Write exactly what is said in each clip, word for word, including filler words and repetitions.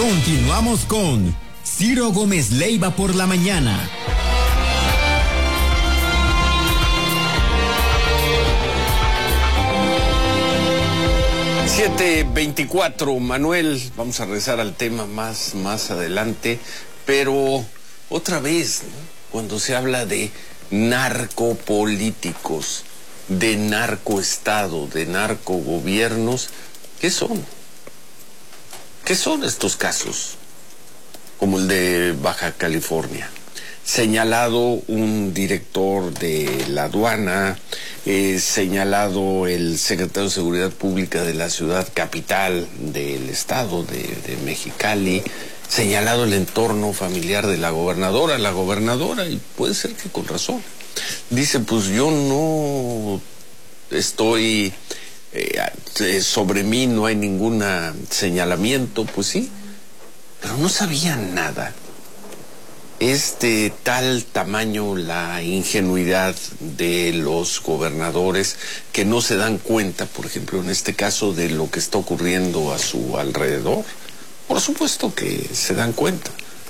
Continuamos con Ciro Gómez Leiva por la mañana. siete veinticuatro, Manuel, vamos a regresar al tema más, más adelante, pero otra vez, ¿no? Cuando se habla de narcopolíticos, de narcoestado, de narcogobiernos, ¿qué son? ¿Qué son estos casos? Como el de Baja California. Señalado un director de la aduana, eh, señalado el secretario de Seguridad Pública de la ciudad capital del estado de, de Mexicali, señalado el entorno familiar de la gobernadora, la gobernadora, y puede ser que con razón. Dice, pues yo no estoy, eh, sobre mí no hay ningún señalamiento, pues sí, pero no sabían nada. Es de tal tamaño la ingenuidad de los gobernadores que no se dan cuenta, por ejemplo, en este caso, de lo que está ocurriendo a su alrededor. Por supuesto que se dan cuenta.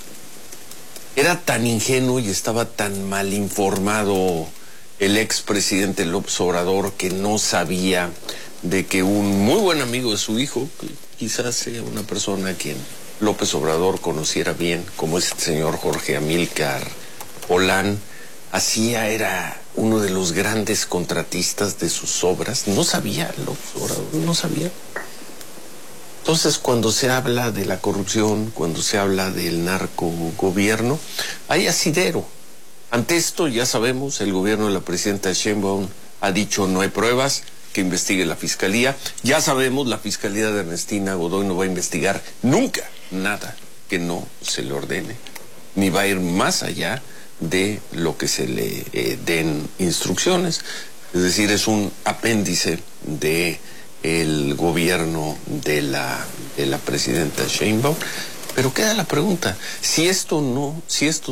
Era tan ingenuo y estaba tan mal informado el expresidente López Obrador que no sabía de que un muy buen amigo de su hijo, que quizás sea una persona a quien López Obrador conociera bien, como este señor Jorge Amílcar Olán, hacía, era uno de los grandes contratistas de sus obras. No sabía López Obrador, no sabía. Entonces, cuando se habla de la corrupción, cuando se habla del narcogobierno, hay asidero. Ante esto, ya sabemos, el gobierno de la presidenta Sheinbaum ha dicho no hay pruebas, que investigue la fiscalía. Ya sabemos, la fiscalía de Ernestina Godoy no va a investigar nunca nada que no se le ordene, ni va a ir más allá de lo que se le eh, den instrucciones. Es decir, es un apéndice de el gobierno de la, de la presidenta Sheinbaum. Pero queda la pregunta, si esto no, si esto